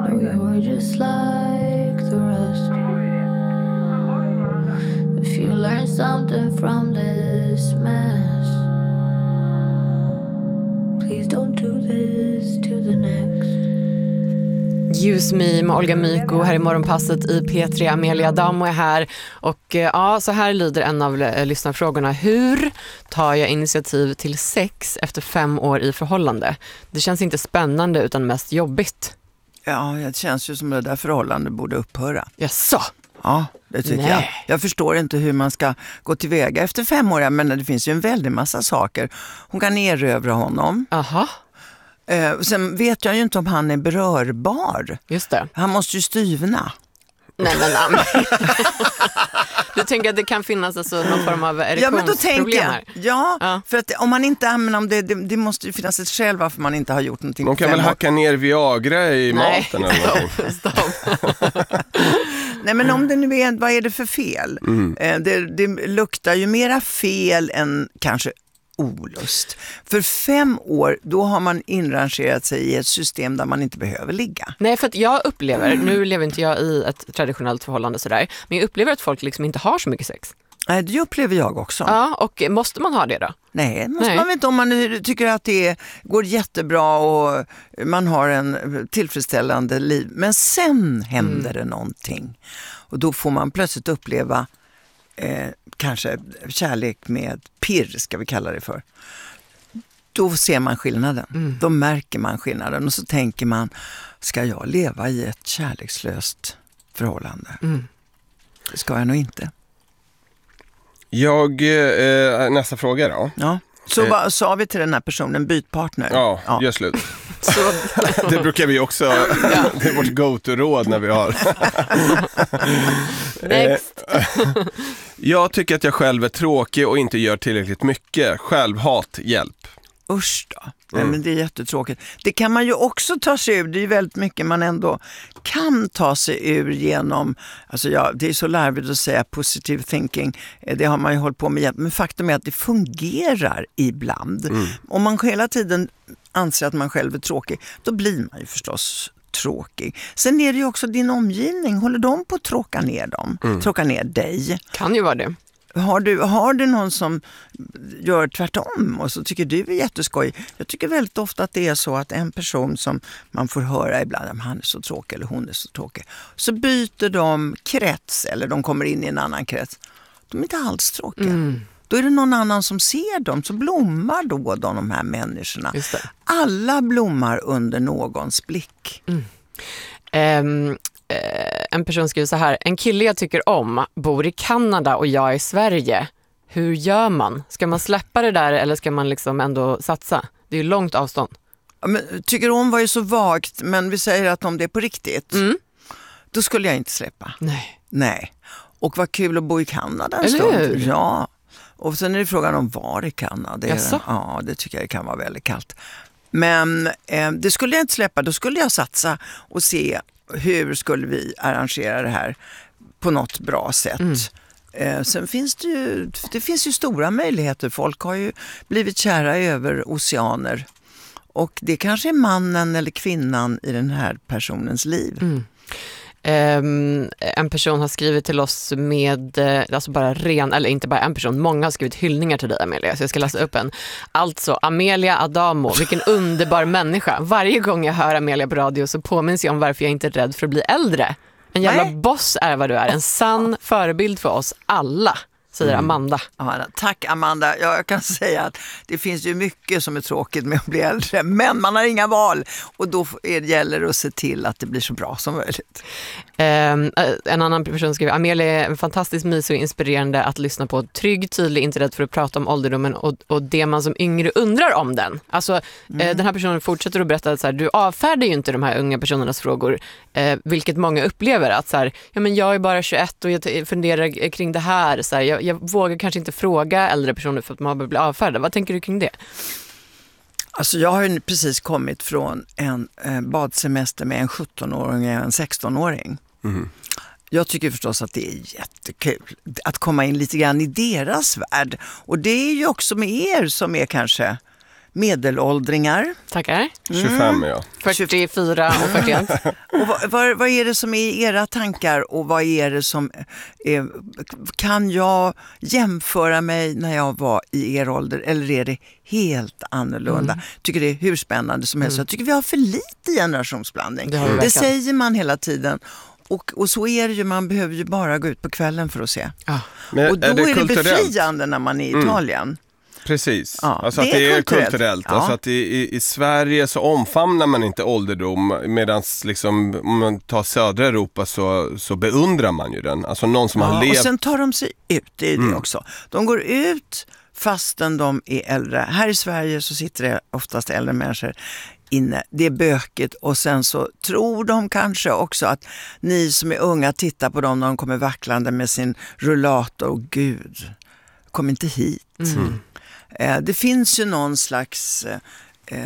No, you're just like the rest. If you learn something from this mess, please don't do this to the next. Use Me med Olga Myko här i morgonpasset i P3. Amelia Adamo är här och ja, så här lyder en av lyssnarfrågorna. Hur tar jag initiativ till sex efter 5 år i förhållande? Det känns inte spännande utan mest jobbigt. Ja, det känns ju som det där förhållandet borde upphöra. Jaså? Ja, det tycker jag. Jag förstår inte hur man ska gå tillväga efter 5 år. Men det finns ju en väldig massa saker. Hon kan erövra honom. Aha. Sen vet jag ju inte om han är berörbar. Just det. Han måste ju styvna. Nej, men du tänker att det kan finnas alltså någon form av erektionsproblem här? Ja, för att om man inte använder det måste ju finnas ett skäl varför man inte har gjort någonting. Man kan väl hacka ner Viagra i maten eller någonting. Nej, men om det nu är, vad är det för fel? Det luktar ju mera fel än kanske olust. För 5 år, då har man inrangerat sig i ett system där man inte behöver ligga. Nej, för att jag upplever, nu lever inte jag i ett traditionellt förhållande sådär, men jag upplever att folk liksom inte har så mycket sex. Nej, det upplever jag också. Ja, och måste man ha det då? Nej, måste man inte om man tycker att det går jättebra och man har en tillfredsställande liv. Men sen händer det någonting. Och då får man plötsligt uppleva kanske kärlek med pirr, ska vi kalla det för. Då ser man skillnaden. Då märker man skillnaden och så tänker man, ska jag leva i ett kärlekslöst förhållande? Det ska jag nog inte. Nästa fråga då. Ja. Så sa vi till den här personen, byt partner. Ja. Gör slut. Det brukar vi också, det är vårt go-to-råd när vi har. Next. Jag tycker att jag själv är tråkig och inte gör tillräckligt mycket. Självhat, hjälp. Usch då. Nej, men det är jättetråkigt. Det kan man ju också ta sig ur. Det är ju väldigt mycket man ändå kan ta sig ur genom, alltså det är så larvigt att säga positive thinking. Det har man ju hållit på med. Men faktum är att det fungerar ibland. Om man hela tiden anser att man själv är tråkig, då blir man ju förstås tråkig. Sen är det ju också din omgivning. Håller de på att tråka ner dem? Tråka ner dig? Kan ju vara det. Har du någon som gör tvärtom och så tycker du är jätteskoj? Jag tycker väldigt ofta att det är så att en person som man får höra ibland, han är så tråkig eller hon är så tråkig, så byter de krets eller de kommer in i en annan krets. De är inte alls tråkiga. Då är det någon annan som ser dem, så blommar då de här människorna. Just det. Alla blommar under någons blick. En person skriver så här: en kille jag tycker om bor i Kanada och jag är i Sverige. Hur gör man? Ska man släppa det där eller ska man liksom ändå satsa? Det är ju långt avstånd. Ja, men, tycker om var ju så vagt, men vi säger att om det är på riktigt, då skulle jag inte släppa. Nej. Och vad kul att bo i Kanada en stund. Hur? Ja. Och sen är det frågan om var i Kanada. Ja, det tycker jag kan vara väldigt kallt. Men det skulle jag inte släppa. Då skulle jag satsa och se hur skulle vi arrangera det här på något bra sätt. Sen finns det finns ju stora möjligheter. Folk har ju blivit kära över oceaner. Och det kanske är mannen eller kvinnan i den här personens liv. En person har skrivit till oss med, alltså bara eller inte bara en person, många har skrivit hyllningar till dig, Amelia, så jag ska läsa upp en. Alltså, Amelia Adamo, vilken underbar människa. Varje gång jag hör Amelia på radio så påminns jag om varför jag inte är rädd för att bli äldre. En jävla boss är vad du är, en sann förebild för oss alla, säger Amanda. Tack Amanda. Jag kan säga att det finns ju mycket som är tråkigt med att bli äldre, men man har inga val och då gäller det att se till att det blir så bra som möjligt. En annan person skriver: Amelia är fantastiskt mysig och inspirerande att lyssna på. Trygg, tydlig, inte rädd för att prata om ålderdomen och det man som yngre undrar om den. Alltså, den här personen fortsätter att berätta att så här, du avfärdar ju inte de här unga personernas frågor, vilket många upplever att så här, ja, men jag är bara 21 och jag funderar kring det här. Så här, jag vågar kanske inte fråga äldre personer för att man blir avfärdad. Vad tänker du kring det? Alltså jag har ju precis kommit från en badsemester med en 17-åring och en 16-åring. Jag tycker förstås att det är jättekul att komma in lite grann i deras värld. Och det är ju också med er som är kanske medelåldringar. Tackar. 25 ja. 44 och 41. Och vad är det som är era tankar och vad är det som kan jag jämföra mig när jag var i er ålder eller är det helt annorlunda? Tycker det är hur spännande som helst. Jag tycker vi har för lite generationsblandning. Det säger man hela tiden. Och så är det ju, man behöver ju bara gå ut på kvällen för att se. Men och då är det befriande när man är i Italien. Precis, Ja, alltså att det är kulturellt. Ja. Alltså att i Sverige så omfamnar man inte ålderdom, medan liksom, om man tar södra Europa så beundrar man ju den. Alltså någon som har levt. Och sen tar de sig ut, det är det också. De går ut fastän de är äldre. Här i Sverige så sitter det oftast äldre människor inne. Det är bökigt och sen så tror de kanske också att ni som är unga tittar på dem när de kommer vacklande med sin rullator. Gud, kom inte hit. Det finns ju någon slags